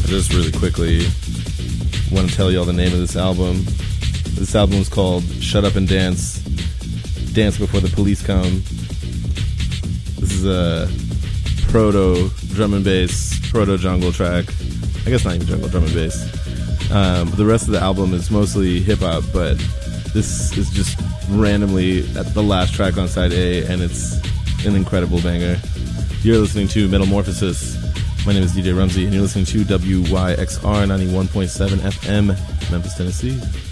just really quickly want to tell you all the name of this album. This album is called Shut Up and Dance, Dance Before the Police Come. This is a proto drum and bass, proto jungle track. I guess not even jungle, drum and bass. The rest of the album is mostly hip hop, but this is just randomly at the last track on side A, and it's an incredible banger. You're listening to Metamorphosis. My name is DJ Rumsey, and you're listening to WYXR 91.7 FM, Memphis, Tennessee.